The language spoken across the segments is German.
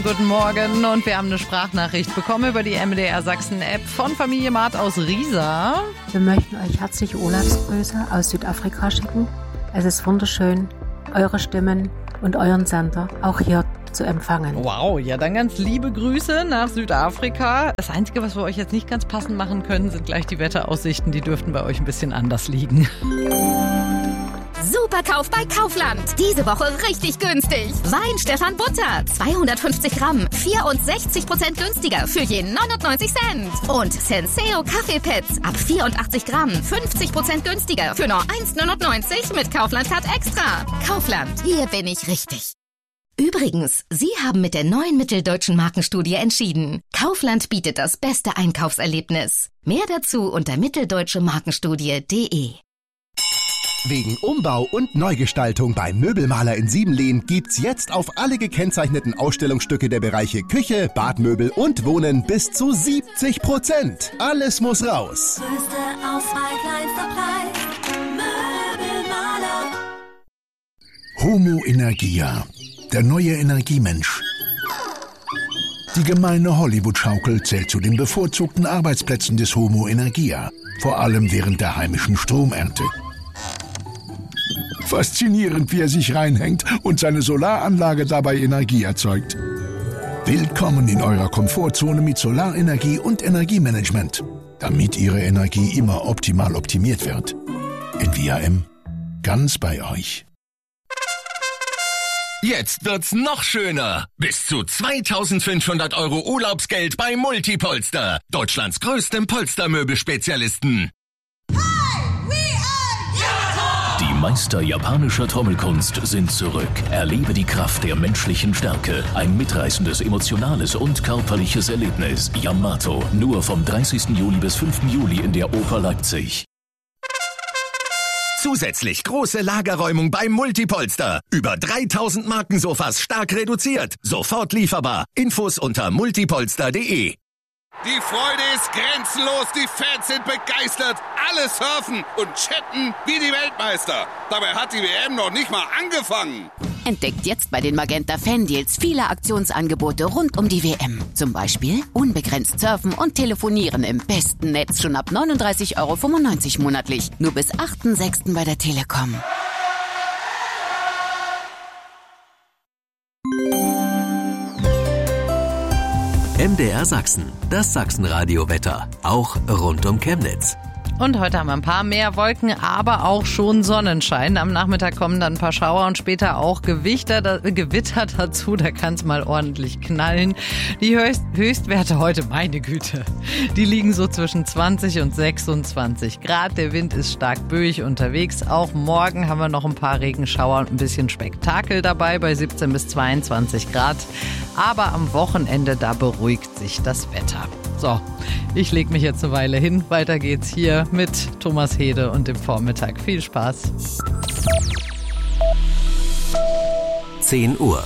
Guten Morgen und wir haben eine Sprachnachricht bekommen über die MDR Sachsen App von Familie Maat aus Riesa. Wir möchten euch herzliche Urlaubsgrüße aus Südafrika schicken. Es ist wunderschön, eure Stimmen und euren Sender auch hier zu empfangen. Wow, ja dann ganz liebe Grüße nach Südafrika. Das Einzige, was wir euch jetzt nicht ganz passend machen können, sind gleich die Wetteraussichten. Die dürften bei euch ein bisschen anders liegen. Superkauf bei Kaufland. Diese Woche richtig günstig. Wein Stefan Butter. 250 Gramm. 64% günstiger für je 99 Cent. Und Senseo Kaffeepads. Ab 84 Gramm. 50% günstiger für nur 1,99 mit Kaufland-Card Extra. Kaufland. Hier bin ich richtig. Übrigens, Sie haben mit der neuen Mitteldeutschen Markenstudie entschieden. Kaufland bietet das beste Einkaufserlebnis. Mehr dazu unter mitteldeutschemarkenstudie.de. Wegen Umbau und Neugestaltung beim Möbelmaler in Siebenlehn gibt's jetzt auf alle gekennzeichneten Ausstellungsstücke der Bereiche Küche, Badmöbel und Wohnen bis zu 70%. Alles muss raus. Größte Auswahl, kleinster Preis. Möbelmaler. Homo Energia, der neue Energiemensch. Die gemeine Hollywood-Schaukel zählt zu den bevorzugten Arbeitsplätzen des Homo Energia, vor allem während der heimischen Stromernte. Faszinierend, wie er sich reinhängt und seine Solaranlage dabei Energie erzeugt. Willkommen in eurer Komfortzone mit Solarenergie und Energiemanagement, damit Ihre Energie immer optimal optimiert wird. NVIM, ganz bei euch. Jetzt wird's noch schöner. Bis zu 2.500 € Urlaubsgeld bei Multipolster, Deutschlands größtem Polstermöbelspezialisten. Die Meister japanischer Trommelkunst sind zurück. Erlebe die Kraft der menschlichen Stärke. Ein mitreißendes, emotionales und körperliches Erlebnis. Yamato, nur vom 30. Juli bis 5. Juli in der Oper Leipzig. Zusätzlich große Lagerräumung bei Multipolster. Über 3.000 Markensofas stark reduziert. Sofort lieferbar. Infos unter multipolster.de. Die Freude ist grenzenlos, die Fans sind begeistert, alle surfen und chatten wie die Weltmeister. Dabei hat die WM noch nicht mal angefangen. Entdeckt jetzt bei den Magenta Fan-Deals viele Aktionsangebote rund um die WM. Zum Beispiel unbegrenzt surfen und telefonieren im besten Netz schon ab 39,95 € monatlich. Nur bis 8.6. bei der Telekom. MDR Sachsen, das Sachsenradio-Wetter, auch rund um Chemnitz. Und heute haben wir ein paar mehr Wolken, aber auch schon Sonnenschein. Am Nachmittag kommen dann ein paar Schauer und später auch Gewitter dazu. Da kann es mal ordentlich knallen. Die Höchstwerte heute, meine Güte, die liegen so zwischen 20 und 26 Grad. Der Wind ist stark böig unterwegs. Auch morgen haben wir noch ein paar Regenschauer und ein bisschen Spektakel dabei bei 17 bis 22 Grad. Aber am Wochenende, da beruhigt sich das Wetter. So, ich lege mich jetzt eine Weile hin. Weiter geht's hier mit Thomas Hede und dem Vormittag. Viel Spaß. 10 Uhr.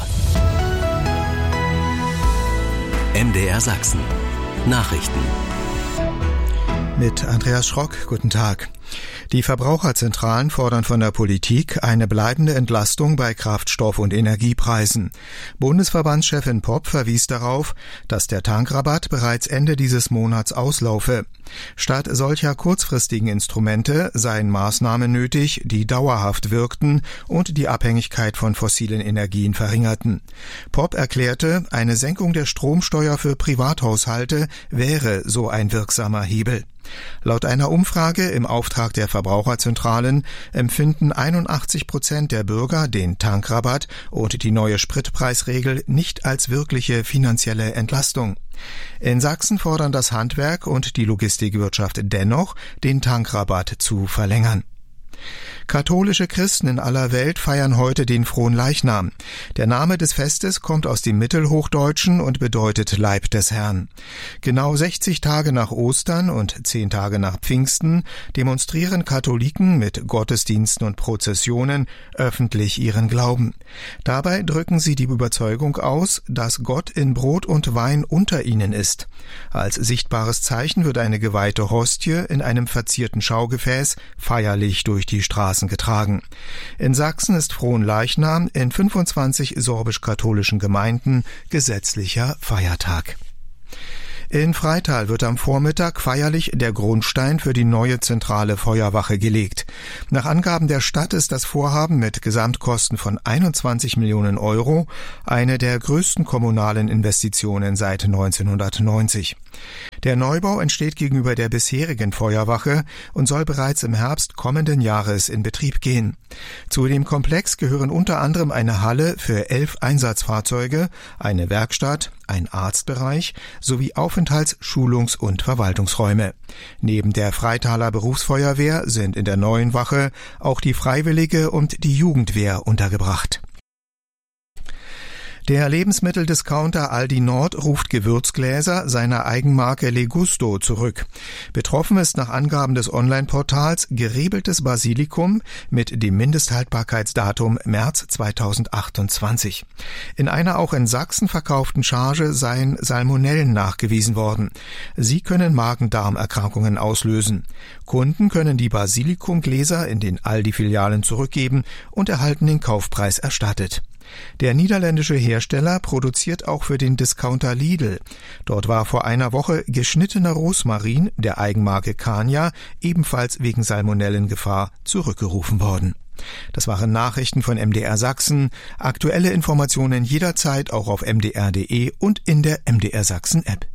MDR Sachsen. Nachrichten. Mit Andreas Schrock, guten Tag. Die Verbraucherzentralen fordern von der Politik eine bleibende Entlastung bei Kraftstoff- und Energiepreisen. Bundesverbandschefin Popp verwies darauf, dass der Tankrabatt bereits Ende dieses Monats auslaufe. Statt solcher kurzfristigen Instrumente seien Maßnahmen nötig, die dauerhaft wirkten und die Abhängigkeit von fossilen Energien verringerten. Popp erklärte, eine Senkung der Stromsteuer für Privathaushalte wäre so ein wirksamer Hebel. Laut einer Umfrage im Auftrag der Verbraucherzentralen empfinden 81% der Bürger den Tankrabatt und die neue Spritpreisregel nicht als wirkliche finanzielle Entlastung. In Sachsen fordern das Handwerk und die Logistikwirtschaft dennoch, den Tankrabatt zu verlängern. Katholische Christen in aller Welt feiern heute den Fronleichnam. Der Name des Festes kommt aus dem Mittelhochdeutschen und bedeutet Leib des Herrn. Genau 60 Tage nach Ostern und 10 Tage nach Pfingsten demonstrieren Katholiken mit Gottesdiensten und Prozessionen öffentlich ihren Glauben. Dabei drücken sie die Überzeugung aus, dass Gott in Brot und Wein unter ihnen ist. Als sichtbares Zeichen wird eine geweihte Hostie in einem verzierten Schaugefäß feierlich durch durch die Straßen getragen. In Sachsen ist Fronleichnam in 25 sorbisch-katholischen Gemeinden gesetzlicher Feiertag. In Freital wird am Vormittag feierlich der Grundstein für die neue zentrale Feuerwache gelegt. Nach Angaben der Stadt ist das Vorhaben mit Gesamtkosten von 21 Millionen Euro eine der größten kommunalen Investitionen seit 1990. Der Neubau entsteht gegenüber der bisherigen Feuerwache und soll bereits im Herbst kommenden Jahres in Betrieb gehen. Zu dem Komplex gehören unter anderem eine Halle für 11 Einsatzfahrzeuge, eine Werkstatt, ein Arztbereich sowie Aufenthalts-, Schulungs- und Verwaltungsräume. Neben der Freitaler Berufsfeuerwehr sind in der neuen Wache auch die Freiwillige und die Jugendwehr untergebracht. Der Lebensmitteldiscounter Aldi Nord ruft Gewürzgläser seiner Eigenmarke Le Gusto zurück. Betroffen ist nach Angaben des Online-Portals geriebeltes Basilikum mit dem Mindesthaltbarkeitsdatum März 2028. In einer auch in Sachsen verkauften Charge seien Salmonellen nachgewiesen worden. Sie können Magen-Darm-Erkrankungen auslösen. Kunden können die Basilikumgläser in den Aldi-Filialen zurückgeben und erhalten den Kaufpreis erstattet. Der niederländische Hersteller produziert auch für den Discounter Lidl. Dort war vor einer Woche geschnittener Rosmarin der Eigenmarke Kania ebenfalls wegen Salmonellengefahr zurückgerufen worden. Das waren Nachrichten von MDR Sachsen. Aktuelle Informationen jederzeit auch auf mdr.de und in der MDR Sachsen App.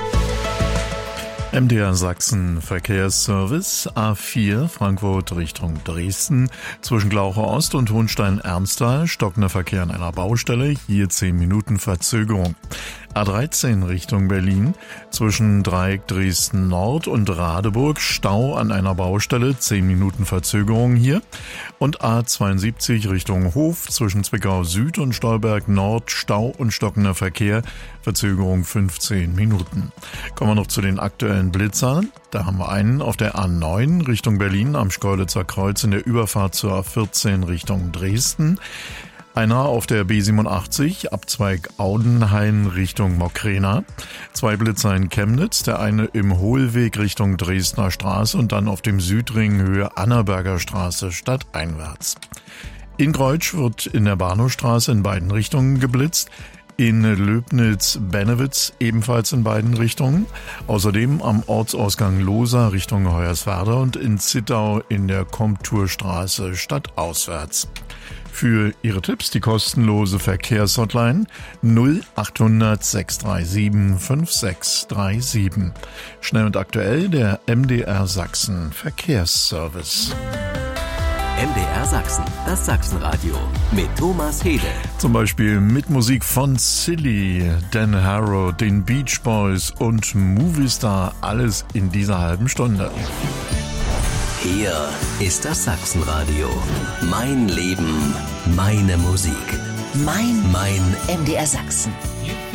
MDR Sachsen Verkehrsservice A4 Frankfurt Richtung Dresden zwischen Glauche Ost und Hohenstein-Ernsthal stockender Verkehr an einer Baustelle, hier 10 Minuten Verzögerung. A13 Richtung Berlin zwischen Dreieck Dresden Nord und Radeburg Stau an einer Baustelle, 10 Minuten Verzögerung hier. Und A72 Richtung Hof zwischen Zwickau Süd und Stolberg Nord Stau und stockender Verkehr, Verzögerung 15 Minuten. Kommen wir noch zu den aktuellen Blitzern. Da haben wir einen auf der A9 Richtung Berlin am Schkeuditzer Kreuz in der Überfahrt zur A14 Richtung Dresden. Einer auf der B87, Abzweig Audenhain Richtung Mokrena. 2 Blitzer in Chemnitz, der eine im Hohlweg Richtung Dresdner Straße und dann auf dem Südring Höhe Annaberger Straße stadteinwärts. In Greutsch wird in der Bahnhofstraße in beiden Richtungen geblitzt. In Löbnitz-Bennewitz ebenfalls in beiden Richtungen. Außerdem am Ortsausgang Lohsa Richtung Hoyerswerda und in Zittau in der Komturstraße stadtauswärts. Für Ihre Tipps die kostenlose Verkehrshotline 0800 637 5637. Schnell und aktuell der MDR Sachsen Verkehrsservice. MDR Sachsen, das Sachsenradio mit Thomas Hede. Zum Beispiel mit Musik von Silly, Dan Harrow, den Beach Boys und Movistar. Alles in dieser halben Stunde. Hier ist das Sachsenradio. Mein Leben, meine Musik. Mein MDR Sachsen.